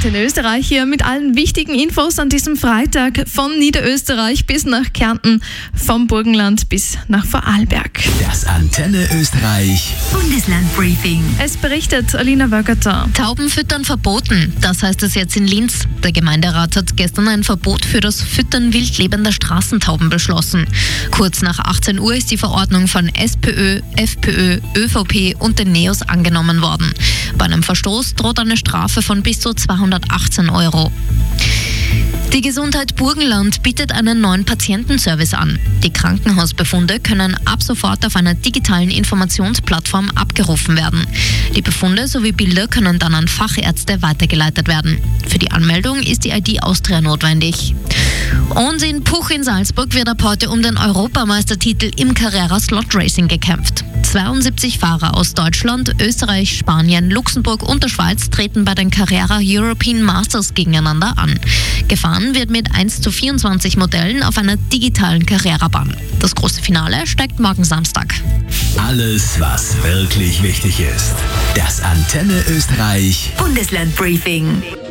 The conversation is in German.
Antenne Österreich hier mit allen wichtigen Infos an diesem Freitag von Niederösterreich bis nach Kärnten, vom Burgenland bis nach Vorarlberg. Das Antenne Österreich Bundeslandbriefing. Es berichtet Alina Wögerter. Taubenfüttern verboten. Das heißt es jetzt in Linz. Der Gemeinderat hat gestern ein Verbot für das Füttern wild lebender Straßentauben beschlossen. Kurz nach 18 Uhr ist die Verordnung von SPÖ, FPÖ, ÖVP und den NEOS angenommen worden. Bei einem Verstoß droht eine Strafe von bis zu 218 €. Die Gesundheit Burgenland bietet einen neuen Patientenservice an. Die Krankenhausbefunde können ab sofort auf einer digitalen Informationsplattform abgerufen werden. Die Befunde sowie Bilder können dann an Fachärzte weitergeleitet werden. Für die Anmeldung ist die ID Austria notwendig. Und in Puch in Salzburg wird ab heute um den Europameistertitel im Carrera Slot Racing gekämpft. 72 Fahrer aus Deutschland, Österreich, Spanien, Luxemburg und der Schweiz treten bei den Carrera European Masters gegeneinander an. Gefahren wird mit 1:24 Modellen auf einer digitalen Carrera-Bahn. Das große Finale steigt morgen Samstag. Alles, was wirklich wichtig ist. Das Antenne Österreich Bundeslandbriefing.